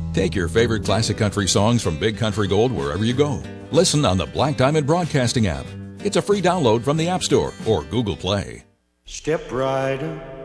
Take your favorite classic country songs from Big Country Gold wherever you go. Listen on the Black Diamond Broadcasting app. It's a free download from the App Store or Google Play. Step right up